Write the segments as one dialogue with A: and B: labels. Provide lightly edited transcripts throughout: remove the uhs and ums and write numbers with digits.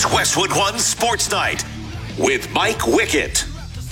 A: It's Westwood One Sports Night with Mike Wickett.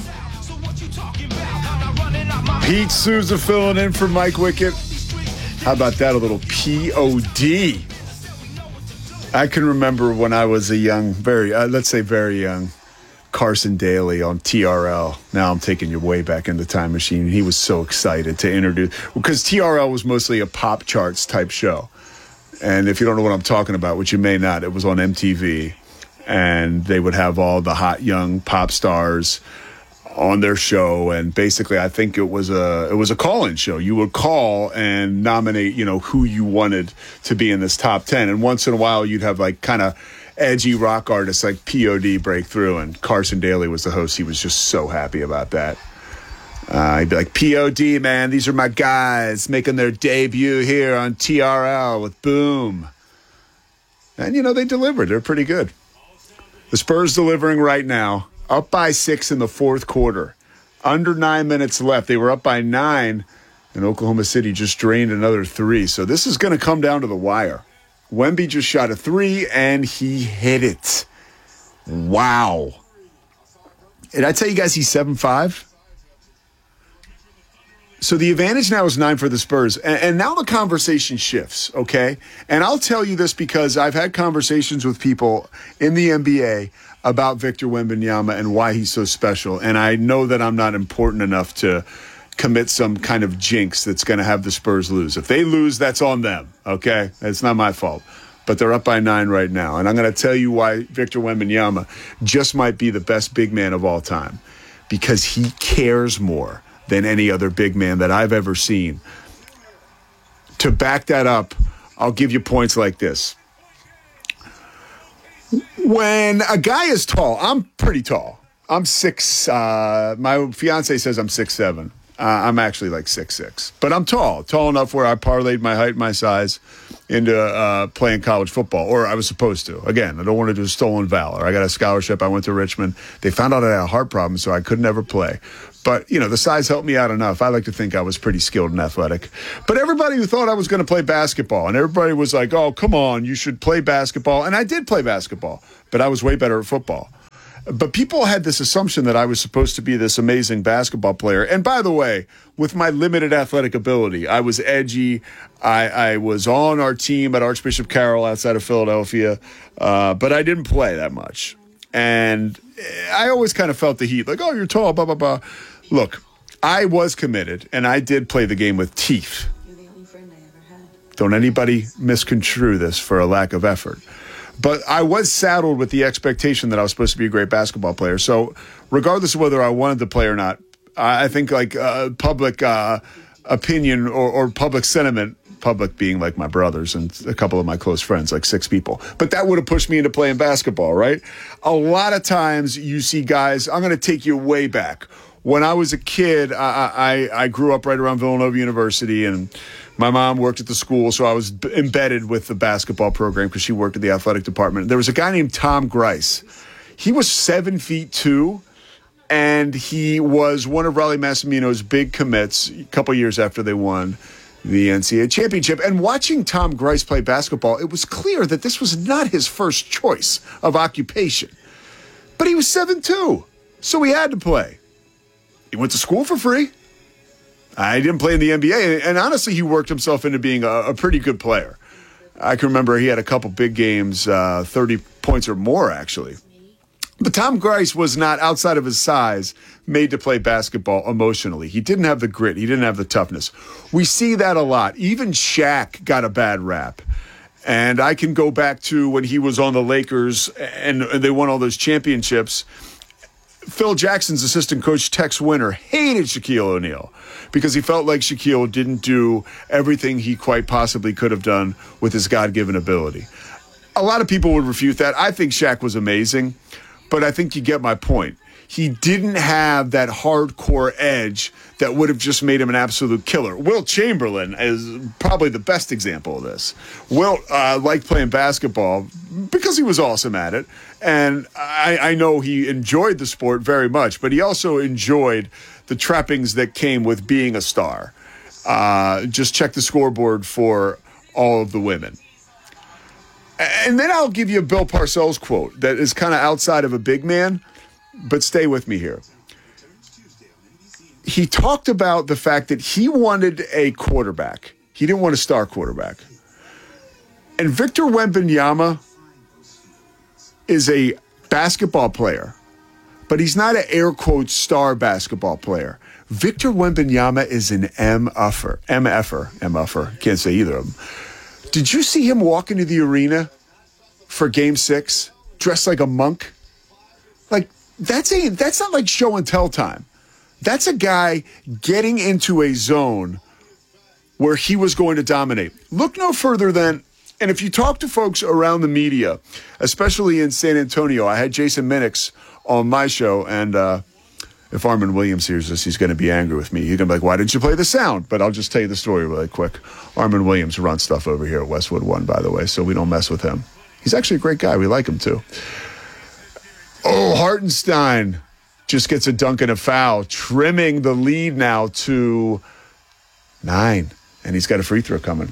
B: Pete Souza filling in for Mike Wickett. How about that? A little POD. I can remember when I was a young, very young, Carson Daly on TRL. Now I'm taking you way back in the time machine. He was so excited to introduce, because TRL was mostly a pop charts type show. And if you don't know what I'm talking about, which you may not, it was on MTV. And they would have all the hot young pop stars on their show, and basically I think it was a call-in show. You would call and nominate, who you wanted to be in this top 10, and once in a while you'd have like kind of edgy rock artists like POD break through, and Carson Daly was the host. He was just so happy about that. He'd be like, POD, man, these are my guys making their debut here on TRL with Boom. And they delivered. They're pretty good. The Spurs delivering right now. Up by 6 in the fourth quarter. Under 9 minutes left. They were up by 9, and Oklahoma City just drained another 3. So this is going to come down to the wire. Wemby just shot a 3, and he hit it. Wow. Did I tell you guys he's 7'5"? So the advantage now is 9 for the Spurs. And now the conversation shifts, okay? And I'll tell you this because I've had conversations with people in the NBA about Victor Wembanyama and why he's so special. And I know that I'm not important enough to commit some kind of jinx that's going to have the Spurs lose. If they lose, that's on them, okay? It's not my fault. But they're up by 9 right now. And I'm going to tell you why Victor Wembanyama just might be the best big man of all time. Because he cares more than any other big man that I've ever seen. To back that up, I'll give you points like this. When a guy is tall, I'm pretty tall. I'm 6. My fiance says I'm 6'7". I'm actually like 6'6". But I'm tall enough where I parlayed my height and my size into playing college football, or I was supposed to. Again, I don't want to do stolen valor. I got a scholarship. I went to Richmond. They found out I had a heart problem, so I could never play. But, the size helped me out enough. I like to think I was pretty skilled and athletic. But everybody who thought I was going to play basketball, and everybody was like, oh, come on, you should play basketball. And I did play basketball, but I was way better at football. But people had this assumption that I was supposed to be this amazing basketball player. And by the way, with my limited athletic ability, I was edgy. I was on our team at Archbishop Carroll outside of Philadelphia, but I didn't play that much. And I always kind of felt the heat, like, oh, you're tall, blah, blah, blah. Look, I was committed, and I did play the game with teeth.
C: You're the only friend I ever had.
B: Don't anybody misconstrue this for a lack of effort. But I was saddled with the expectation that I was supposed to be a great basketball player. So regardless of whether I wanted to play or not, I think like public opinion or public sentiment, public being like my brothers and a couple of my close friends, like 6 people. But that would have pushed me into playing basketball, right? A lot of times you see guys, I'm going to take you way back. When I was a kid, I grew up right around Villanova University, and my mom worked at the school, so I was embedded with the basketball program because she worked at the athletic department. There was a guy named Tom Grice. He was 7'2", and he was one of Raleigh Massimino's big commits a couple years after they won the NCAA championship. And watching Tom Grice play basketball, it was clear that this was not his first choice of occupation. But he was 7'2", so he had to play. He went to school for free. I didn't play in the NBA, and honestly, he worked himself into being a pretty good player. I can remember he had a couple big games, 30 points or more, actually. But Tom Grice was not, outside of his size, made to play basketball emotionally. He didn't have the grit. He didn't have the toughness. We see that a lot. Even Shaq got a bad rap. And I can go back to when he was on the Lakers and they won all those championships. Phil Jackson's assistant coach, Tex Winter, hated Shaquille O'Neal because he felt like Shaquille didn't do everything he quite possibly could have done with his God-given ability. A lot of people would refute that. I think Shaq was amazing, but I think you get my point. He didn't have that hardcore edge that would have just made him an absolute killer. Wilt Chamberlain is probably the best example of this. Wilt liked playing basketball because he was awesome at it. And I know he enjoyed the sport very much, but he also enjoyed the trappings that came with being a star. Just check the scoreboard for all of the women. And then I'll give you a Bill Parcells quote that is kind of outside of a big man, but stay with me here. He talked about the fact that he wanted a quarterback. He didn't want a star quarterback. And Victor Wembanyama is a basketball player, but he's not an air quote star basketball player. Victor Wembanyama is an MFer. Can't say either of them. Did you see him walk into the arena for Game 6 dressed like a monk? Like, that's not like show and tell time. That's a guy getting into a zone where he was going to dominate. Look no further than, and if you talk to folks around the media, especially in San Antonio, I had Jason Minix on my show, and if Armin Williams hears this, he's going to be angry with me. He's going to be like, why didn't you play the sound? But I'll just tell you the story really quick. Armin Williams runs stuff over here at Westwood One, by the way, so we don't mess with him. He's actually a great guy. We like him, too. Oh, Hartenstein just gets a dunk and a foul, trimming the lead now to 9, and he's got a free throw coming.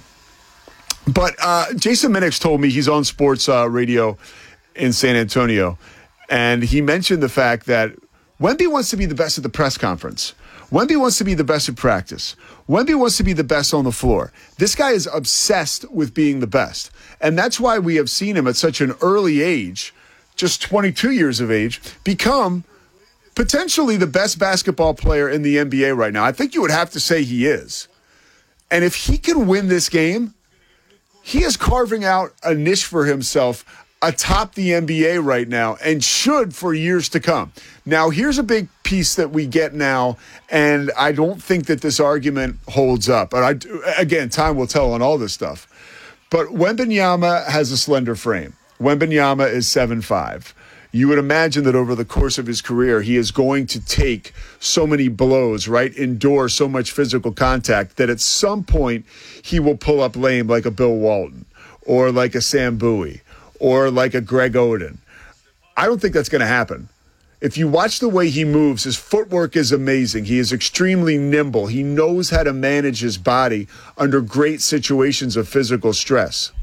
B: But Jason Minix told me he's on sports radio in San Antonio, and he mentioned the fact that Wemby wants to be the best at the press conference. Wemby wants to be the best at practice. Wemby wants to be the best on the floor. This guy is obsessed with being the best, and that's why we have seen him at such an early age, just 22 years of age, become potentially the best basketball player in the NBA right now. I think you would have to say he is. And if he can win this game, he is carving out a niche for himself atop the NBA right now and should for years to come. Now, here's a big piece that we get now, and I don't think that this argument holds up. But again, time will tell on all this stuff. But Wembanyama has a slender frame. Wembanyama is 7'5". You would imagine that over the course of his career, he is going to take so many blows, right? Endure so much physical contact that at some point he will pull up lame like a Bill Walton or like a Sam Bowie or like a Greg Oden. I don't think that's going to happen. If you watch the way he moves, his footwork is amazing. He is extremely nimble. He knows how to manage his body under great situations of physical stress.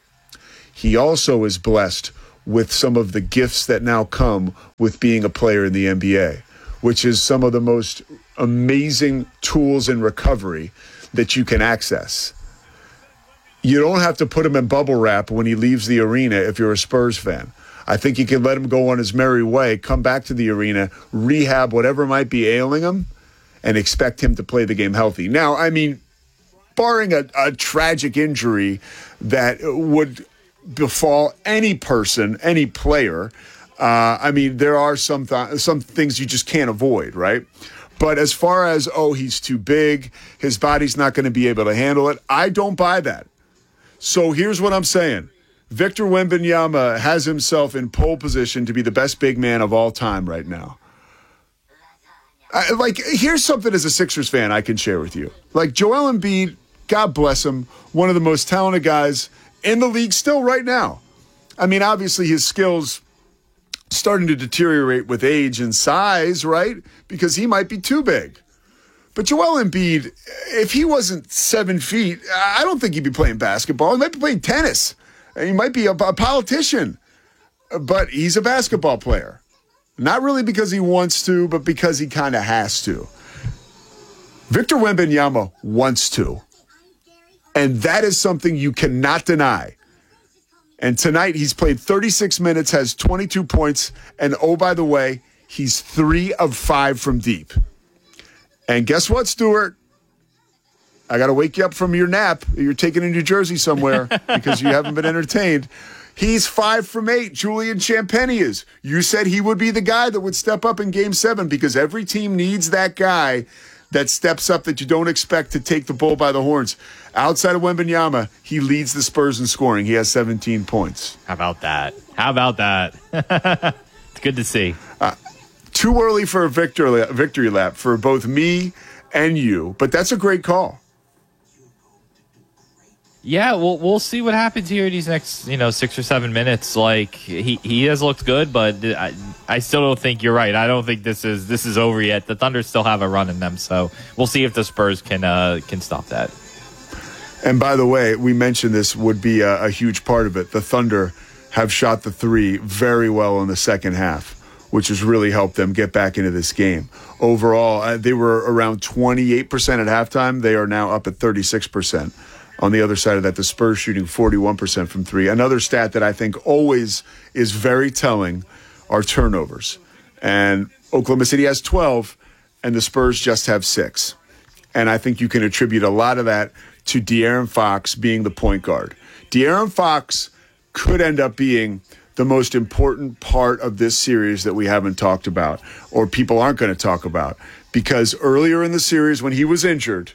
B: He also is blessed with some of the gifts that now come with being a player in the NBA, which is some of the most amazing tools in recovery that you can access. You don't have to put him in bubble wrap when he leaves the arena if you're a Spurs fan. I think you can let him go on his merry way, come back to the arena, rehab whatever might be ailing him, and expect him to play the game healthy. Now, I mean, barring a tragic injury that would befall any person, any player, I mean, there are some things you just can't avoid, right? But as far as, he's too big, his body's not going to be able to handle it, I don't buy that. So here's what I'm saying. Victor Wembanyama has himself in pole position to be the best big man of all time right now. Here's something as a Sixers fan I can share with you. Like, Joel Embiid, God bless him, one of the most talented guys in the league still right now. I mean, obviously his skills starting to deteriorate with age and size, right? Because he might be too big. But Joel Embiid, if he wasn't 7 feet, I don't think he'd be playing basketball. He might be playing tennis. He might be a politician. But he's a basketball player. Not really because he wants to, but because he kind of has to. Victor Wembanyama wants to. And that is something you cannot deny. And tonight he's played 36 minutes, has 22 points, and oh, by the way, he's 3 of 5 from deep. And guess what, Stuart? I got to wake you up from your nap that you're taking in New Jersey somewhere because you haven't been entertained. He's 5 from 8. Julian Champagnie is. You said he would be the guy that would step up in Game 7 because every team needs that guy that steps up that you don't expect to take the bull by the horns. Outside of Wembanyama, he leads the Spurs in scoring. He has 17 points.
D: How about that? It's good to see.
B: Too early for a victory lap for both me and you, but that's a great call.
D: Yeah, we'll see what happens here in these next 6 or 7 minutes. Like he has looked good, but I still don't think you're right. I don't think this is over yet. The Thunder still have a run in them, so we'll see if the Spurs can stop that.
B: And by the way, we mentioned this would be a huge part of it. The Thunder have shot the three very well in the second half, which has really helped them get back into this game. Overall, they were around 28% at halftime. They are now up at 36%. On the other side of that, the Spurs shooting 41% from three. Another stat that I think always is very telling are turnovers. And Oklahoma City has 12, and the Spurs just have 6. And I think you can attribute a lot of that to De'Aaron Fox being the point guard. De'Aaron Fox could end up being the most important part of this series that we haven't talked about, or people aren't going to talk about, because earlier in the series when he was injured,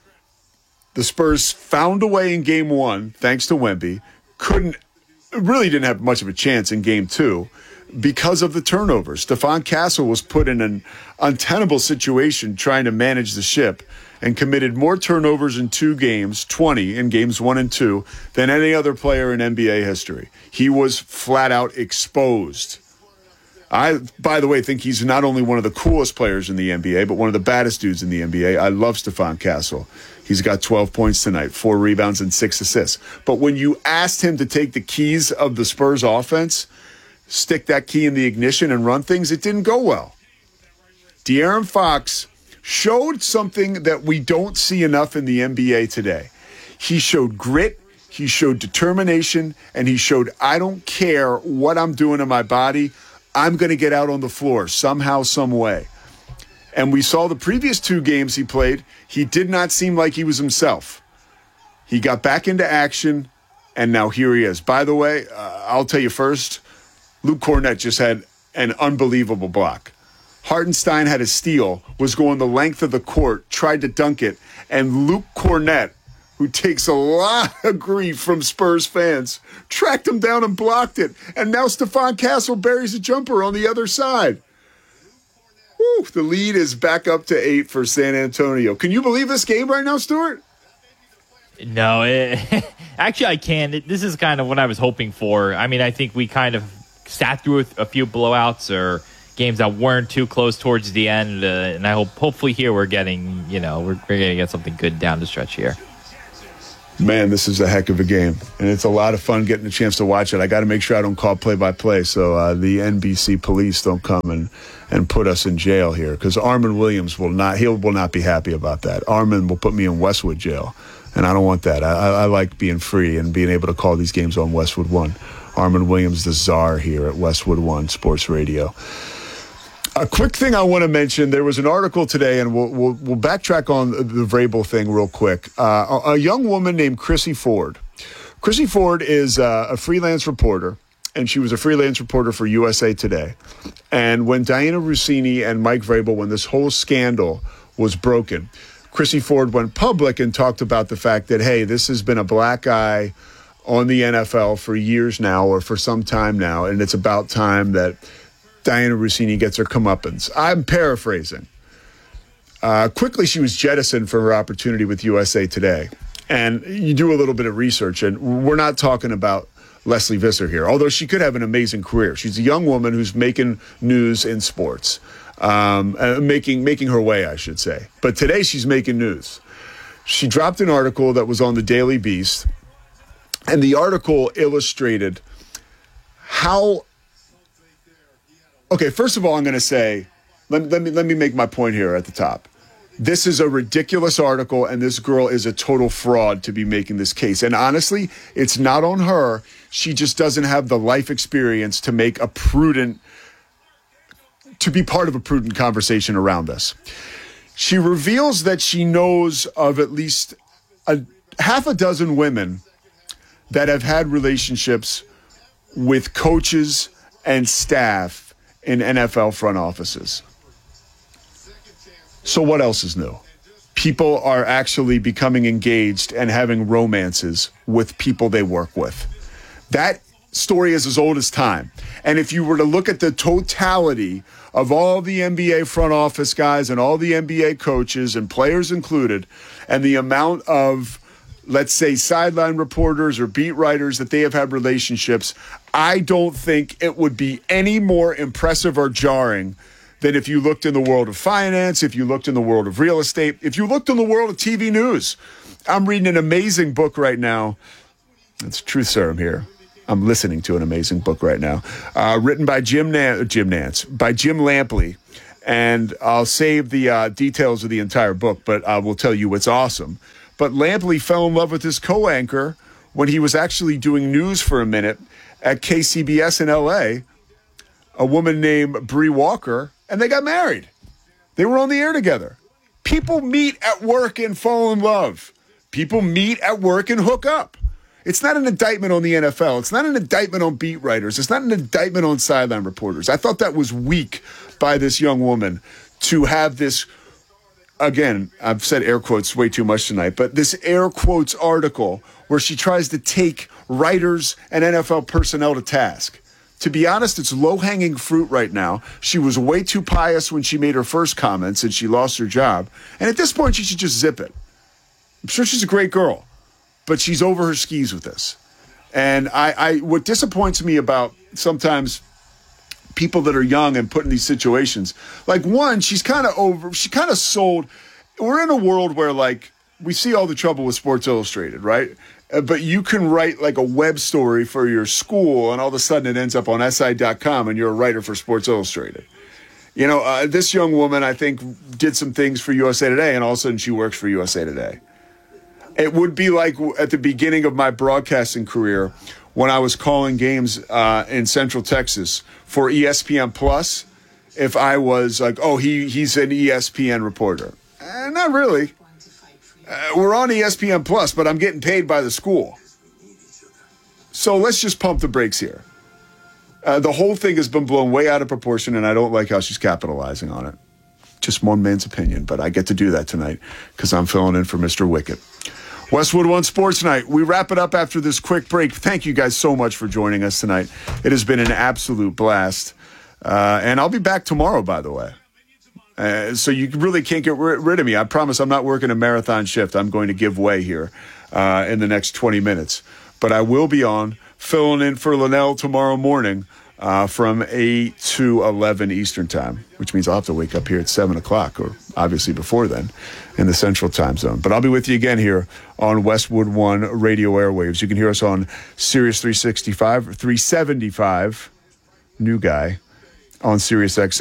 B: the Spurs found a way in game one, thanks to Wemby, really didn't have much of a chance in game two because of the turnovers. Stephon Castle was put in an untenable situation trying to manage the ship and committed more turnovers in 2 games, 20 in games 1 and 2, than any other player in NBA history. He was flat out exposed. I, by the way, think he's not only one of the coolest players in the NBA, but one of the baddest dudes in the NBA. I love Stephon Castle. He's got 12 points tonight, 4 rebounds and 6 assists. But when you asked him to take the keys of the Spurs offense, stick that key in the ignition and run things, it didn't go well. De'Aaron Fox showed something that we don't see enough in the NBA today. He showed grit, he showed determination, and he showed, I don't care what I'm doing to my body, I'm going to get out on the floor somehow, some way. And we saw the previous 2 games he played, he did not seem like he was himself. He got back into action, and now here he is. By the way, I'll tell you first, Luke Cornett just had an unbelievable block. Hartenstein had a steal, was going the length of the court, tried to dunk it, and Luke Cornett, who takes a lot of grief from Spurs fans, tracked him down and blocked it. And now Stephon Castle buries a jumper on the other side. Woo, the lead is back up to 8 for San Antonio. Can you believe this game right now, Stuart?
D: No, actually I can. This is kind of what I was hoping for. I mean, I think we kind of sat through a few blowouts or games that weren't too close towards the end, and I hopefully here we're getting, we're going to get something good down the stretch here.
B: Man, this is a heck of a game, and it's a lot of fun getting a chance to watch it. I got to make sure I don't call play-by-play so the NBC police don't come and put us in jail here, because Armin Williams will not be happy about that. Armin will put me in Westwood jail, and I don't want that. I like being free and being able to call these games on Westwood One. Armin Williams, the czar here at Westwood One Sports Radio. A quick thing I want to mention, there was an article today, and we'll backtrack on the Vrabel thing real quick. A young woman named Chrissy Ford. Chrissy Ford is a freelance reporter, and she was a freelance reporter for USA Today. And when Diana Russini and Mike Vrabel, when this whole scandal was broken, Chrissy Ford went public and talked about the fact that, hey, this has been a black eye on the NFL for years now, or for some time now, and it's about time that Diana Russini gets her comeuppance. I'm paraphrasing. Quickly, she was jettisoned for her opportunity with USA Today. And you do a little bit of research, and we're not talking about Leslie Visser here, although she could have an amazing career. She's a young woman who's making news in sports, making her way, I should say. But today she's making news. She dropped an article that was on the Daily Beast, and the article illustrated how... Okay, first of all, I'm going to say, let me make my point here at the top. This is a ridiculous article, and this girl is a total fraud to be making this case. And honestly, it's not on her. She just doesn't have the life experience to be part of a prudent conversation around this. She reveals that she knows of at least half a dozen women that have had relationships with coaches and staff in NFL front offices. So what else is new? People are actually becoming engaged and having romances with people they work with. That story is as old as time. And if you were to look at the totality of all the NBA front office guys and all the NBA coaches and players included, and the amount of, let's say, sideline reporters or beat writers that they have had relationships, I don't think it would be any more impressive or jarring than if you looked in the world of finance, if you looked in the world of real estate, if you looked in the world of TV news. I'm reading an amazing book right now. It's truth serum here. I'm listening to an amazing book right now, written by Jim Lampley. And I'll save the details of the entire book, but I will tell you what's awesome. But Lampley fell in love with his co-anchor when he was actually doing news for a minute at KCBS in L.A., a woman named Bree Walker, and they got married. They were on the air together. People meet at work and fall in love. People meet at work and hook up. It's not an indictment on the NFL. It's not an indictment on beat writers. It's not an indictment on sideline reporters. I thought that was weak by this young woman to have this, again, I've said air quotes way too much tonight, but this air quotes article where she tries to take writers and NFL personnel to task. To be honest, it's low-hanging fruit right now. She was way too pious when she made her first comments and she lost her job. And at this point, she should just zip it. I'm sure she's a great girl, but she's over her skis with this. And what disappoints me about sometimes people that are young and put in these situations, like one, she kind of sold. We're in a world where like we see all the trouble with Sports Illustrated, right? But you can write like a web story for your school and all of a sudden it ends up on SI.com and you're a writer for Sports Illustrated. You know, this young woman, I think, did some things for USA Today and all of a sudden she works for USA Today. It would be like at the beginning of my broadcasting career when I was calling games in Central Texas for ESPN Plus, if I was like, oh, he's an ESPN reporter. Not really. We're on ESPN Plus, but I'm getting paid by the school. So let's just pump the brakes here. The whole thing has been blown way out of proportion, and I don't like how she's capitalizing on it. Just one man's opinion, but I get to do that tonight because I'm filling in for Mr. Wicket. Westwood One Sports Night. We wrap it up after this quick break. Thank you guys so much for joining us tonight. It has been an absolute blast. And I'll be back tomorrow, by the way. So you really can't get rid of me. I promise I'm not working a marathon shift. I'm going to give way here in the next 20 minutes. But I will be on filling in for Linnell tomorrow morning from 8 to 11 Eastern time, which means I'll have to wake up here at 7 o'clock or obviously before then in the Central Time Zone. But I'll be with you again here on Westwood One Radio Airwaves. You can hear us on Sirius 375, new guy on Sirius XM.